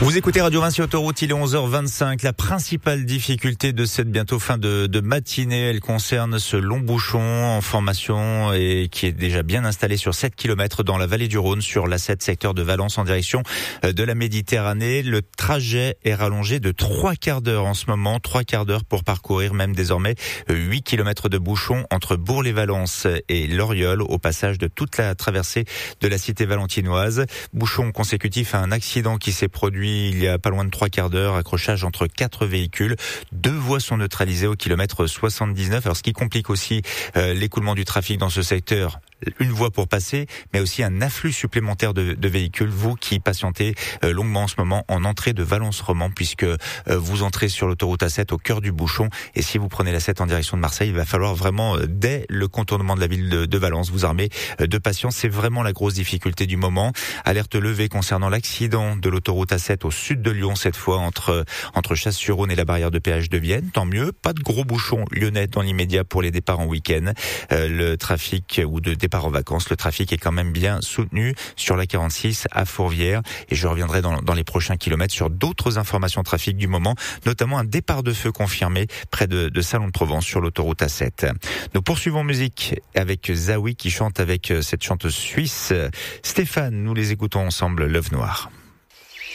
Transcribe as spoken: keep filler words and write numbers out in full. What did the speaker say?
Vous écoutez Radio Vinci Autoroute, il est onze heures vingt-cinq. La principale difficulté de cette bientôt fin de, de matinée, elle concerne ce long bouchon en formation et qui est déjà bien installé sur sept kilomètres dans la vallée du Rhône, sur l'A sept secteur de Valence en direction de la Méditerranée. Le trajet est rallongé de trois quarts d'heure en ce moment, trois quarts d'heure pour parcourir même désormais huit kilomètres de bouchon entre Bourg-les-Valences et Loriol au passage de toute la traversée de la cité valentinoise. Bouchon consécutif à un accident qui s'est produit il y a pas loin de trois quarts d'heure, accrochage entre quatre véhicules. Deux voies sont neutralisées au kilomètre soixante-dix-neuf. Alors ce qui complique aussi euh, l'écoulement du trafic dans ce secteur, une voie pour passer, mais aussi un afflux supplémentaire de, de véhicules. Vous qui patientez euh, longuement en ce moment en entrée de Valence-Romand, puisque euh, vous entrez sur l'autoroute A sept au cœur du bouchon. Et si vous prenez la sept en direction de Marseille, il va falloir vraiment, euh, dès le contournement de la ville de, de Valence, vous armer euh, de patience. C'est vraiment la grosse difficulté du moment. Alerte levée concernant l'accident de l'autoroute A sept au sud de Lyon, cette fois entre, entre Chasse-sur-Rhône et la barrière de péage de Vienne. Tant mieux, pas de gros bouchons lyonnais dans l'immédiat pour les départs en week-end. Euh, le trafic ou de départ en vacances, le trafic est quand même bien soutenu sur la quarante-six à Fourvière, et je reviendrai dans, dans les prochains kilomètres sur d'autres informations trafic du moment, notamment un départ de feu confirmé près de, de Salon de Provence sur l'autoroute A sept. Nous poursuivons musique avec Zawi qui chante avec cette chanteuse suisse Stéphane. Nous les écoutons ensemble, Love Noir.